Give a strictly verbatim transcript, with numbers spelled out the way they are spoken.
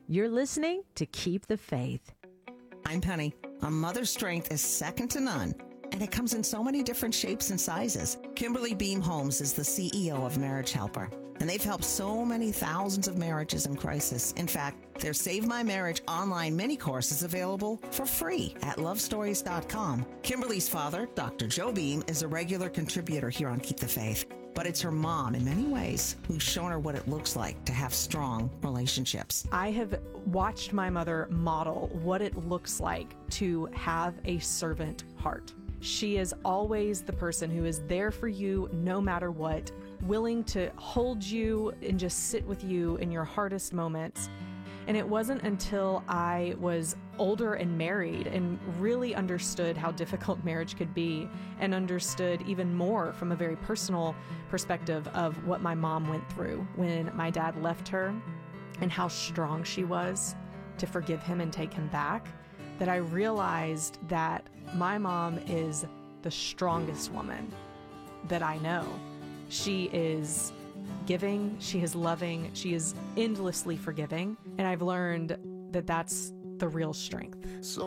You're listening to Keep the Faith. I'm Penny. A mother's strength is second to none, and it comes in so many different shapes and sizes. Kimberly Beam Holmes is the C E O of Marriage Helper, and they've helped so many thousands of marriages in crisis. In fact, their Save My Marriage online mini course is available for free at love stories dot com. Kimberly's father, Doctor Joe Beam, is a regular contributor here on Keep the Faith, but it's her mom, in many ways, who's shown her what it looks like to have strong relationships. I have watched my mother model what it looks like to have a servant heart. She is always the person who is there for you no matter what, willing to hold you and just sit with you in your hardest moments. And it wasn't until I was older and married and really understood how difficult marriage could be, and understood even more from a very personal perspective of what my mom went through when my dad left her and how strong she was to forgive him and take him back, that I realized that my mom is the strongest woman that I know. She is giving, she is loving, she is endlessly forgiving, and I've learned that that's the real strength. So